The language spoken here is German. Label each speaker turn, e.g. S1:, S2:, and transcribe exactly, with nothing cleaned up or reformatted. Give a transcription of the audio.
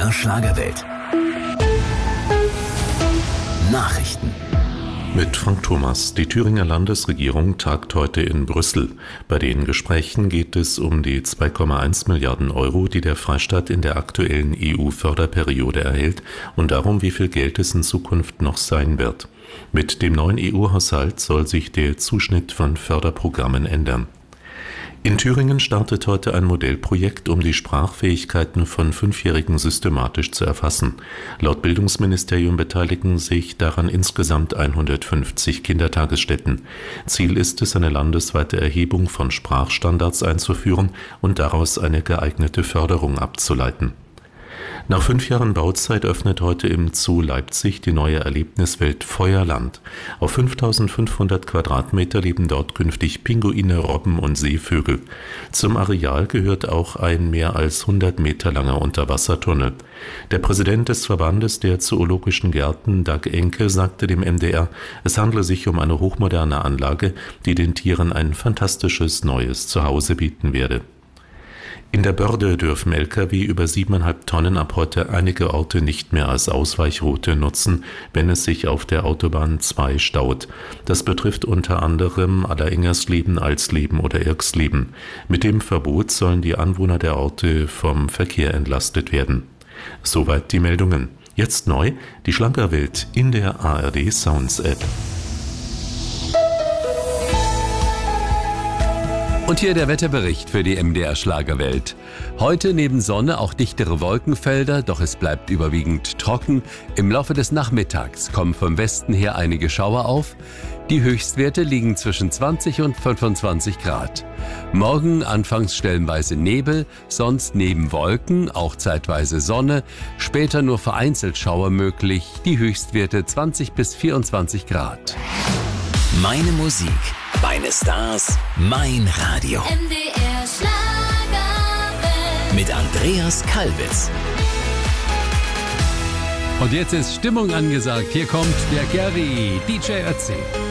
S1: R Schlagerwelt. Nachrichten.
S2: Mit Frank Thomas. Die Thüringer Landesregierung tagt heute in Brüssel. Bei den Gesprächen geht es um die zwei Komma eins Milliarden Euro, die der Freistaat in der aktuellen E U-Förderperiode erhält, und darum, wie viel Geld es in Zukunft noch sein wird. Mit dem neuen E U-Haushalt soll sich der Zuschnitt von Förderprogrammen ändern. In Thüringen startet heute ein Modellprojekt, um die Sprachfähigkeiten von Fünfjährigen systematisch zu erfassen. Laut Bildungsministerium beteiligen sich daran insgesamt hundertfünfzig Kindertagesstätten. Ziel ist es, eine landesweite Erhebung von Sprachstandards einzuführen und daraus eine geeignete Förderung abzuleiten. Nach fünf Jahren Bauzeit öffnet heute im Zoo Leipzig die neue Erlebniswelt Feuerland. Auf fünftausendfünfhundert Quadratmeter leben dort künftig Pinguine, Robben und Seevögel. Zum Areal gehört auch ein mehr als hundert Meter langer Unterwassertunnel. Der Präsident des Verbandes der Zoologischen Gärten, Dag Enke, sagte dem M D R, es handle sich um eine hochmoderne Anlage, die den Tieren ein fantastisches neues Zuhause bieten werde. In der Börde dürfen L K W über siebeneinhalb Tonnen ab heute einige Orte nicht mehr als Ausweichroute nutzen, wenn es sich auf der Autobahn zwei staut. Das betrifft unter anderem Alleringers-Leben, Alsleben oder Irksleben. Mit dem Verbot sollen die Anwohner der Orte vom Verkehr entlastet werden. Soweit die Meldungen. Jetzt neu, die Schlagerwelt in der A R D Sounds App.
S3: Und hier der Wetterbericht für die M D R Schlagerwelt. Heute neben Sonne auch dichtere Wolkenfelder, doch es bleibt überwiegend trocken. Im Laufe des Nachmittags kommen vom Westen her einige Schauer auf. Die Höchstwerte liegen zwischen zwanzig und fünfundzwanzig Grad. Morgen anfangs stellenweise Nebel, sonst neben Wolken auch zeitweise Sonne, später nur vereinzelt Schauer möglich. Die Höchstwerte zwanzig bis vierundzwanzig Grad.
S1: Meine Musik, meine Stars, mein Radio.
S4: M D R Schlagerwelt.
S1: Mit Andreas Kalbitz.
S3: Und jetzt ist Stimmung angesagt. Hier kommt der Gary, D J Ötzi.